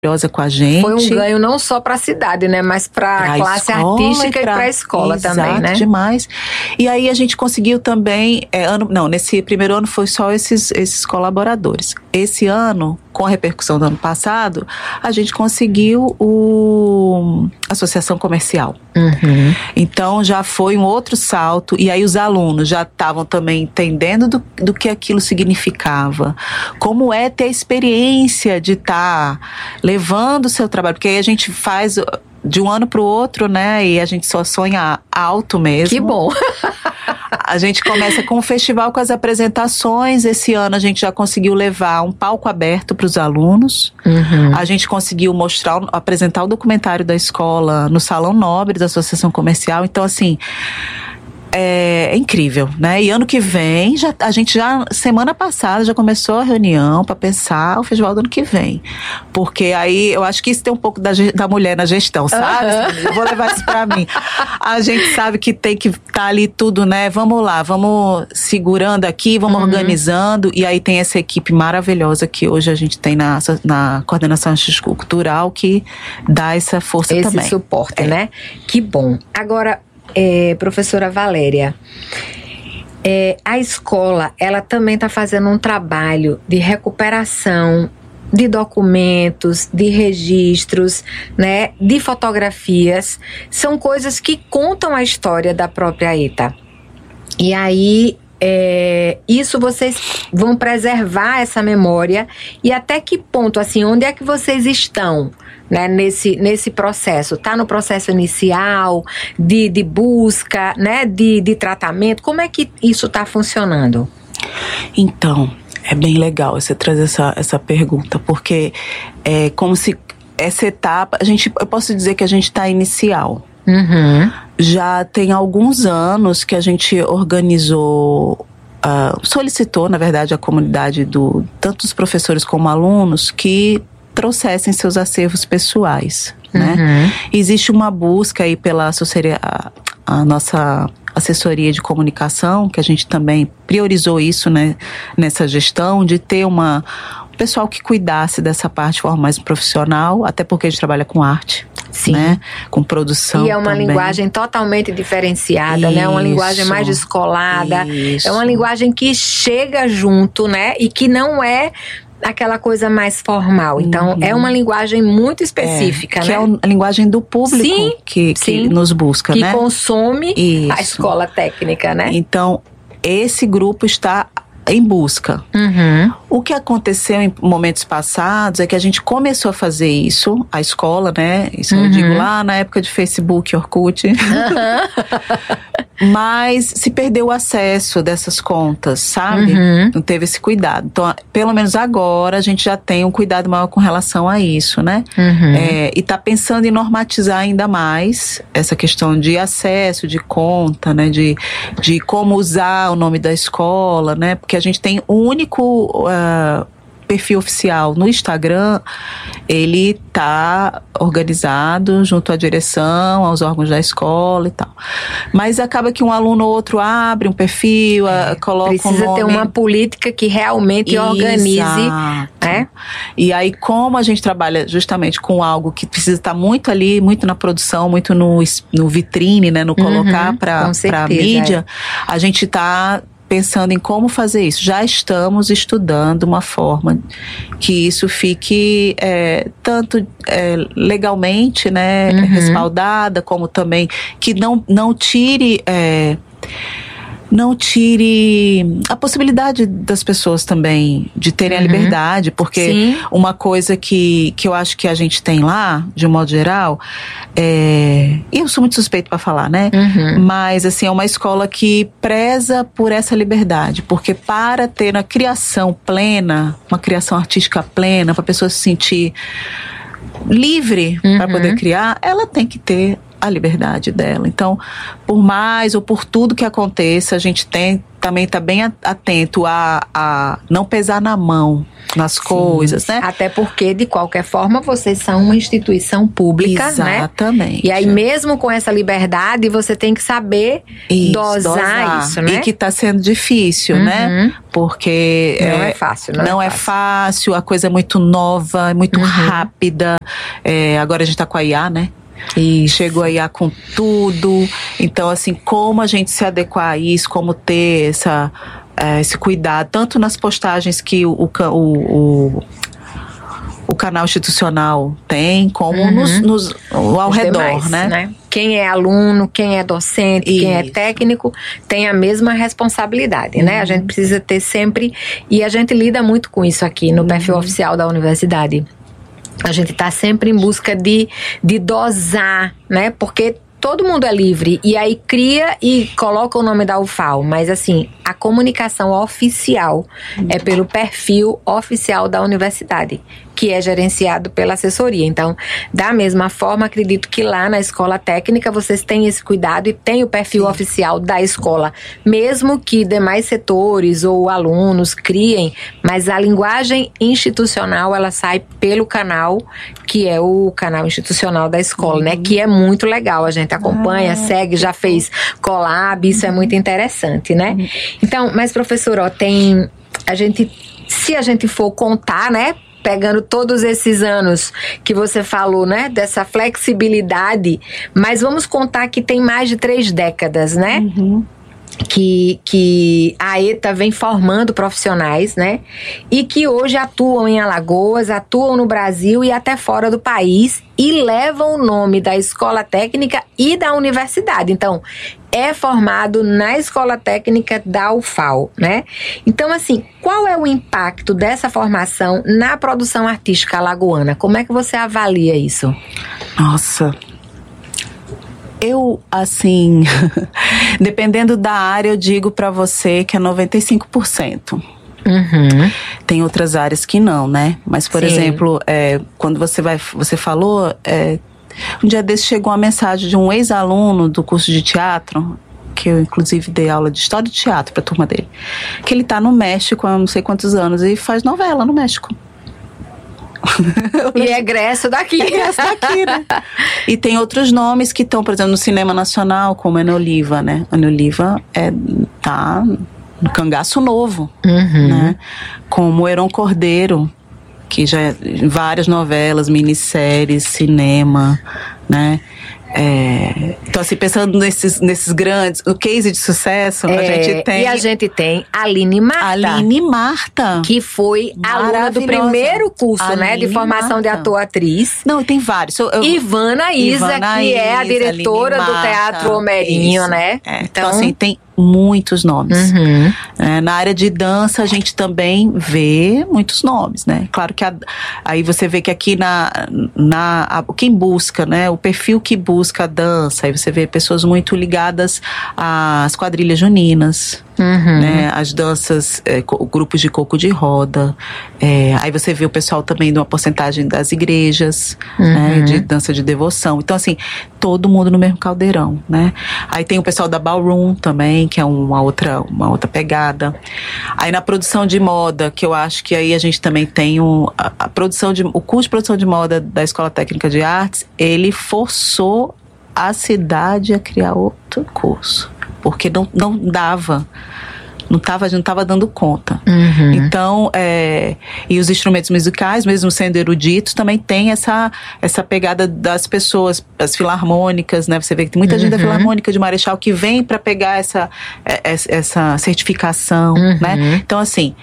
com a gente. Foi um ganho não só para a cidade, né, mas para a classe artística e para a escola também, né? Demais. E aí a gente conseguiu também, nesse primeiro ano foi só esses colaboradores. Esse ano, com a repercussão do ano passado, a gente conseguiu a associação comercial. Uhum. Então já foi um outro salto, e aí os alunos já estavam também entendendo do que aquilo significava, como é ter a experiência de estar levando o seu trabalho, porque aí a gente faz de um ano para o outro, né, e a gente só sonha alto mesmo. Que bom! A gente começa com o festival, com as apresentações. Esse ano a gente já conseguiu levar um palco aberto para os alunos. Uhum. A gente conseguiu apresentar o documentário da escola no Salão Nobre da Associação Comercial. Então, assim, é incrível, né? E ano que vem, a gente semana passada, já começou a reunião para pensar o festival do ano que vem. Porque aí, eu acho que isso tem um pouco da mulher na gestão, sabe? Uhum. Eu vou levar isso para mim. A gente sabe que tem que estar ali tudo, né? Vamos lá, vamos segurando aqui, vamos organizando. E aí tem essa equipe maravilhosa que hoje a gente tem na coordenação artístico-cultural, que dá essa força também. Esse suporte, né? Que bom. Agora, professora Valéria, a escola, ela também está fazendo um trabalho de recuperação de documentos, de registros, né, de fotografias. São coisas que contam a história da própria ETA. E aí, isso vocês vão preservar essa memória, e até que ponto, assim, onde é que vocês estão, né, nesse processo? Está no processo inicial de busca, né, de tratamento? Como é que isso está funcionando? Então, é bem legal você trazer essa pergunta, porque é como se essa etapa, eu posso dizer que a gente está inicial. Uhum. Já tem alguns anos que a gente organizou, solicitou, na verdade, a comunidade, tanto dos professores como alunos, que trouxessem seus acervos pessoais, né? Uhum. Existe uma busca aí pela assessoria, a nossa assessoria de comunicação, que a gente também priorizou isso, né, nessa gestão, de ter um pessoal que cuidasse dessa parte de forma mais profissional, até porque a gente trabalha com arte. Sim. Né? Com produção. E é uma linguagem totalmente diferenciada, né? Uma linguagem mais descolada. Isso. É uma linguagem que chega junto, né? E que não é aquela coisa mais formal. Então, é uma linguagem muito específica, que né? é a linguagem do público. Sim, que nos busca, que né? Que consome isso. A escola técnica, né? Então, esse grupo está em busca. Uhum. O que aconteceu em momentos passados é que a gente começou a fazer isso, a escola, né? Isso eu digo lá na época de Facebook, Orkut. Mas se perdeu o acesso dessas contas, sabe? Não teve esse cuidado. Então, pelo menos agora, a gente já tem um cuidado maior com relação a isso, né? E está pensando em normatizar ainda mais essa questão de acesso, de conta, né? De como usar o nome da escola, né? Porque a gente tem um único perfil oficial no Instagram. Ele está organizado junto à direção, aos órgãos da escola e tal. Mas acaba que um aluno ou outro abre um perfil, coloca um nome. Precisa ter uma política que realmente organize. Né? E aí, como a gente trabalha justamente com algo que precisa estar muito ali, muito na produção, muito no vitrine, né, no colocar para a mídia, a gente está pensando em como fazer isso. Já estamos estudando uma forma que isso fique tanto legalmente, né, respaldada, como também que não tire a possibilidade das pessoas também de terem a liberdade, porque uma coisa que eu acho que a gente tem lá, de um modo geral, e eu sou muito suspeita para falar, né? Mas, assim, é uma escola que preza por essa liberdade, porque para ter a criação plena, uma criação artística plena, para a pessoa se sentir livre para poder criar, ela tem que ter a liberdade dela. Então, por mais ou por tudo que aconteça, a gente também tá bem atento a não pesar na mão nas coisas, né? Até porque, de qualquer forma, vocês são uma instituição pública, Exatamente. né? E aí, mesmo com essa liberdade, você tem que saber dosar isso, né? E que tá sendo difícil, né? Porque não é fácil, não é fácil, a coisa é muito nova, é muito rápida. Agora a gente tá com a IA, né? Isso. Chegou a IA com tudo. Então, assim, como a gente se adequar a isso, como ter esse cuidado, tanto nas postagens que o canal institucional tem, como ao redor, demais, né? Quem é aluno, quem é docente, quem é técnico, tem a mesma responsabilidade, né? A gente precisa ter sempre, e a gente lida muito com isso aqui no perfil oficial da universidade. A gente está sempre em busca de dosar, né? Porque todo mundo é livre e aí cria e coloca o nome da UFAL, mas assim, a comunicação oficial é pelo perfil oficial da universidade, que é gerenciado pela assessoria. Então, da mesma forma, acredito que lá na escola técnica vocês têm esse cuidado e tem o perfil oficial da escola, mesmo que demais setores ou alunos criem, mas a linguagem institucional, ela sai pelo canal, que é o canal institucional da escola, né? Que é muito legal, a gente acompanha, segue, já fez collab, isso é muito interessante, né? Então, mas professora, se a gente for contar, né? Pegando todos esses anos que você falou, né? Dessa flexibilidade, mas vamos contar que tem mais de 3 décadas, né? Que a ETA vem formando profissionais, né? E que hoje atuam em Alagoas, atuam no Brasil e até fora do país e levam o nome da escola técnica e da universidade. Então, é formado na escola técnica da UFAL, né? Então, assim, qual é o impacto dessa formação na produção artística alagoana? Como é que você avalia isso? Nossa... Eu, assim, dependendo da área, eu digo pra você que é 95%. Tem outras áreas que não, né? Mas, por exemplo, quando você falou, um dia desse chegou uma mensagem de um ex-aluno do curso de teatro, que eu inclusive dei aula de história de teatro pra turma dele, que ele tá no México há não sei quantos anos e faz novela no México. E é egresso daqui. Né? E tem outros nomes que estão, por exemplo, no cinema nacional, como Ana Oliva, né? Ana Oliva tá no Cangaço Novo, né? Como Heron Cordeiro, que já é várias novelas, minisséries, cinema, né? Então, assim, pensando nesses grandes, o case de sucesso, a gente tem... E a gente tem Aline Marta. Que foi aluna do primeiro curso, Aline, né? De formação de ator-atriz. Não, tem vários. Ivana Isa, que é a diretora do Teatro Homerinho, né? Então, assim, tem muitos nomes. Na área de dança, a gente também vê muitos nomes, né? Claro que aí você vê que aqui quem busca, né? O perfil que busca a dança, aí você vê pessoas muito ligadas às quadrilhas juninas, né? As danças, grupos de coco de roda. Aí você vê o pessoal também de uma porcentagem das igrejas, né? De dança de devoção. Então, assim, todo mundo no mesmo caldeirão, né? Aí tem o pessoal da Ballroom também, que é uma outra pegada. Aí na produção de moda, que eu acho que aí a gente também tem o curso de produção de moda da Escola Técnica de Artes, ele forçou a cidade a criar outro curso, porque não dava. A gente não estava dando conta. Então, e os instrumentos musicais, mesmo sendo eruditos, também tem essa pegada das pessoas, as filarmônicas, né? Você vê que tem muita gente da Filarmônica de Marechal que vem para pegar essa certificação, né? Então, assim,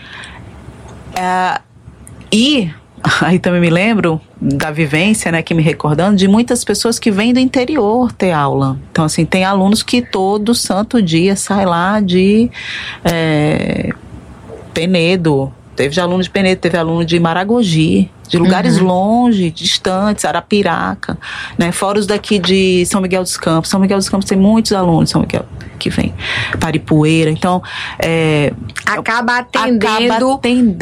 aí também me lembro da vivência, né, que me recordando, de muitas pessoas que vêm do interior ter aula. Então, assim, tem alunos que todo santo dia sai lá de Penedo, Teve aluno de Penedo, teve aluno de Maragogi, de lugares longe, distantes, Arapiraca, né? Fora os daqui de São Miguel dos Campos. São Miguel dos Campos tem muitos alunos de São Miguel que vem. Paripueira. Então, acaba atendendo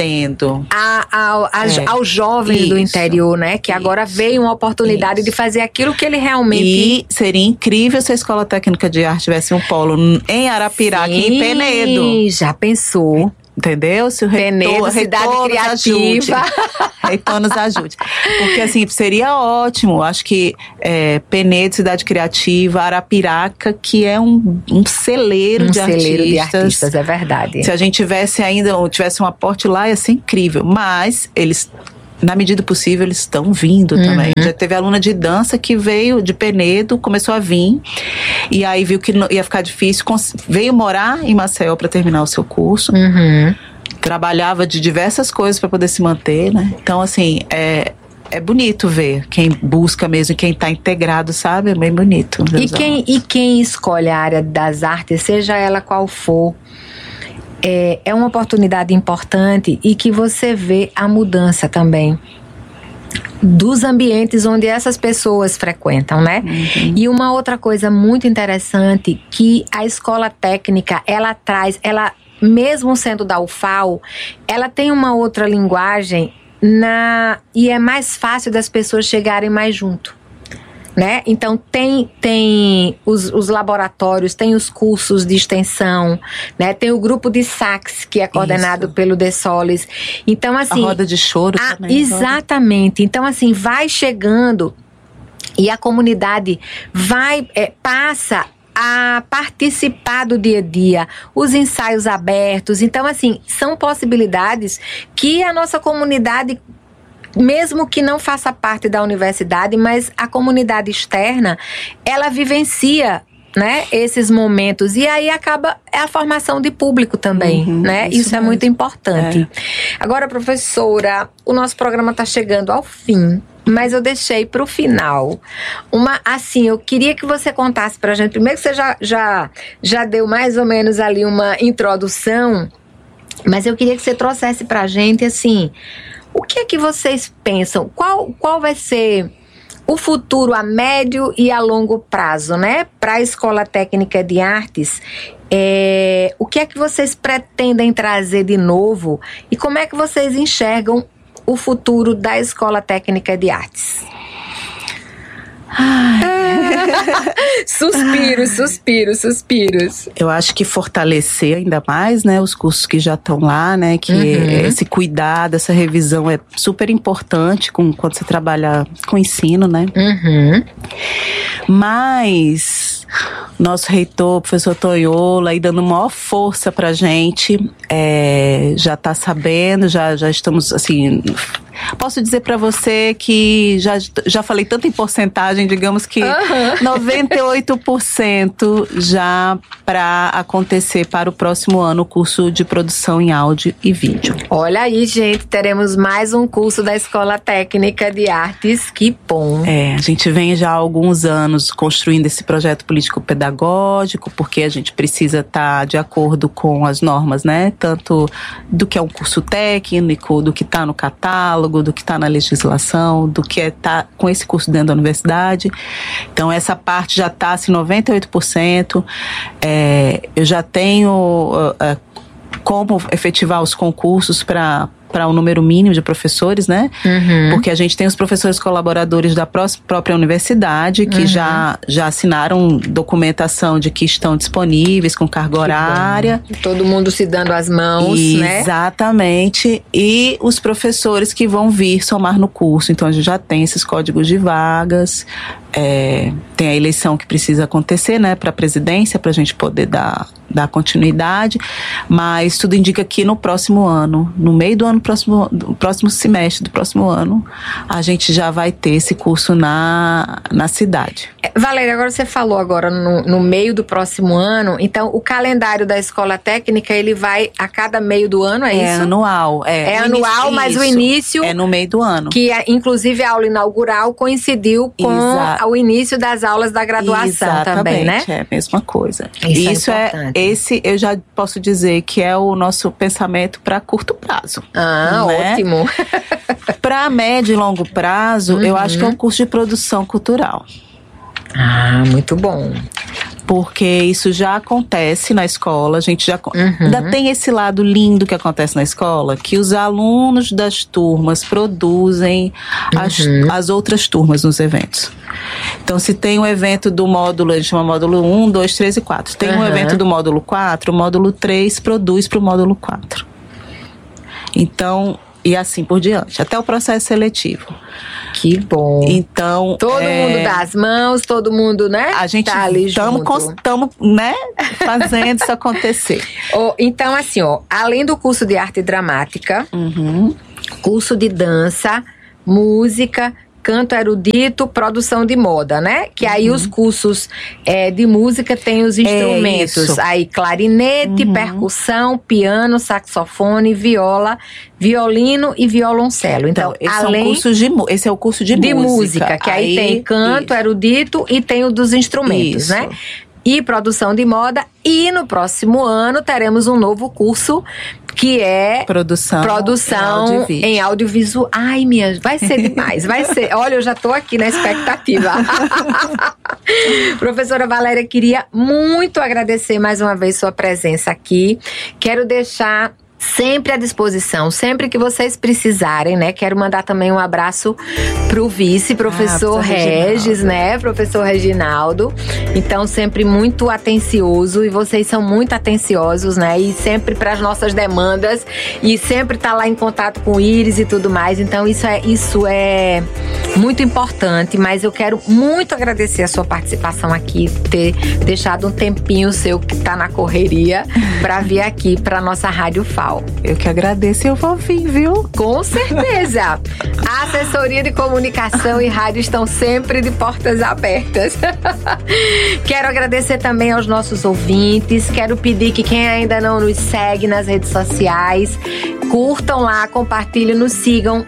ao jovem do interior, né? Que agora veio uma oportunidade de fazer aquilo que ele realmente... E seria incrível se a Escola Técnica de Arte tivesse um polo em Arapiraca e em Penedo. Já pensou? Entendeu? Se o reitor, cidade criativa. Reitor nos ajude. Porque, assim, seria ótimo. Acho que Penedo, cidade criativa, Arapiraca, que é um celeiro de artistas. É verdade. Se a gente tivesse um aporte lá, ia ser incrível. Mas eles... Na medida do possível, eles estão vindo também. Já teve aluna de dança que veio de Penedo, começou a vir, e aí viu que ia ficar difícil, veio morar em Maceió para terminar o seu curso. Trabalhava de diversas coisas para poder se manter, né? Então, assim, é bonito ver quem busca mesmo, quem está integrado, sabe? É bem bonito. E quem escolhe a área das artes, seja ela qual for, é uma oportunidade importante e que você vê a mudança também dos ambientes onde essas pessoas frequentam, né? E uma outra coisa muito interessante que a escola técnica, ela traz, mesmo sendo da UFAL, ela tem uma outra linguagem e é mais fácil das pessoas chegarem mais junto. Né? Então tem os laboratórios, tem os cursos de extensão, né? Tem o grupo de sax que é coordenado pelo De Solis. Então, assim, a roda de choro também. Exatamente. Então, assim, vai chegando e a comunidade passa a participar do dia a dia, os ensaios abertos. Então, assim, são possibilidades que a nossa comunidade, mesmo que não faça parte da universidade, mas a comunidade externa, ela vivencia, né, esses momentos. E aí acaba a formação de público também, né? Isso é muito importante. Agora, professora, o nosso programa está chegando ao fim, mas eu deixei para o final eu queria que você contasse para a gente, primeiro que você já deu mais ou menos ali uma introdução, mas eu queria que você trouxesse para a gente, assim, o que é que vocês pensam? Qual vai ser o futuro a médio e a longo prazo, né? Para a Escola Técnica de Artes, o que é que vocês pretendem trazer de novo? E como é que vocês enxergam o futuro da Escola Técnica de Artes? Suspiros. Eu acho que fortalecer ainda mais, né, os cursos que já estão lá, né, que esse cuidado, essa revisão é super importante quando você trabalha com ensino, né? Mas nosso reitor, professor Tonhola, aí dando maior força pra gente, já está sabendo, já estamos, assim, posso dizer para você que já falei tanto em porcentagem, digamos que 98% já para acontecer para o próximo ano o curso de produção em áudio e vídeo. Olha aí, gente, teremos mais um curso da Escola Técnica de Artes, que bom. A gente vem já há alguns anos construindo esse projeto político-pedagógico, porque a gente precisa estar de acordo com as normas, né? Tanto do que é um curso técnico, do que está no catálogo, do que está na legislação, do que está com esse curso dentro da universidade. Então, essa parte já está, assim, 98%. Eu já tenho como efetivar os concursos para um número mínimo de professores, né? Porque a gente tem os professores colaboradores da própria universidade que já assinaram documentação de que estão disponíveis com carga horária. Todo mundo se dando as mãos, né? Exatamente. E os professores que vão vir somar no curso. Então, a gente já tem esses códigos de vagas. Tem a eleição que precisa acontecer, né, para a presidência, para a gente poder dar continuidade, mas tudo indica que no próximo ano, no meio do ano próximo semestre do próximo ano, a gente já vai ter esse curso na cidade. Valéria, agora você falou agora no meio do próximo ano, então o calendário da Escola Técnica, ele vai a cada meio do ano, é isso? É anual. É anual, mas o início... É no meio do ano. Que inclusive a aula inaugural coincidiu com o início das aulas da graduação também, né? É a mesma coisa. Isso é importante. Esse eu já posso dizer que é o nosso pensamento para curto prazo. Né? Ótimo. Para médio e longo prazo, eu acho que é um curso de produção cultural. Muito bom. Porque isso já acontece na escola, a gente já ainda tem esse lado lindo que acontece na escola, que os alunos das turmas produzem as outras turmas nos eventos. Então, se tem um evento do módulo, a gente chama módulo 1, 2, 3 e 4. Tem um evento do módulo 4, o módulo 3 produz para o módulo 4. Então, e assim por diante, até o processo seletivo. Que bom. Então, todo mundo dá as mãos, todo mundo, né? A gente tá ali estamos, né, fazendo isso acontecer. Então, assim, além do curso de arte dramática, curso de dança, música, canto erudito, produção de moda, né? Que aí os cursos de música tem os instrumentos. Aí clarinete, percussão, piano, saxofone, viola, violino e violoncelo. Então esse é o curso de música. Que aí tem canto erudito e tem o dos instrumentos, né? E produção de moda. E no próximo ano teremos um novo curso que é produção em audiovisual. Ai, vai ser demais, vai ser. Olha, eu já tô aqui na expectativa. Professora Valéria, queria muito agradecer mais uma vez sua presença aqui. Quero deixar sempre à disposição, sempre que vocês precisarem, né? Quero mandar também um abraço pro vice-professor Regis, né? Professor Reginaldo. Então, sempre muito atencioso, e vocês são muito atenciosos, né? E sempre para as nossas demandas, e sempre tá lá em contato com o Iris e tudo mais. Então, isso é muito importante, mas eu quero muito agradecer a sua participação aqui, ter deixado um tempinho seu que tá na correria para vir aqui para nossa Rádio FAO. Eu que agradeço, eu vou vir, viu? Com certeza! A assessoria de comunicação e rádio estão sempre de portas abertas. Quero agradecer também aos nossos ouvintes. Quero pedir que quem ainda não nos segue nas redes sociais, curtam lá, compartilhem, nos sigam,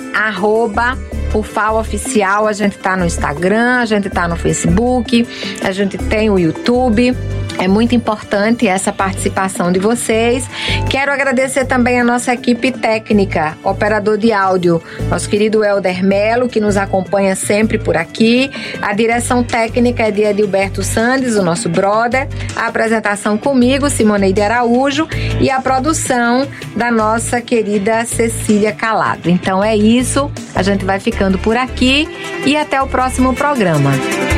@o FAO Oficial. A gente tá no Instagram, a gente tá no Facebook, a gente tem o YouTube. É muito importante essa participação de vocês. Quero agradecer também a nossa equipe técnica, operador de áudio, nosso querido Helder Melo, que nos acompanha sempre por aqui. A direção técnica é de Edilberto Sandes, o nosso brother. A apresentação comigo, Simoneide Araújo. E a produção da nossa querida Cecília Calado. Então é isso, a gente vai ficando por aqui e até o próximo programa.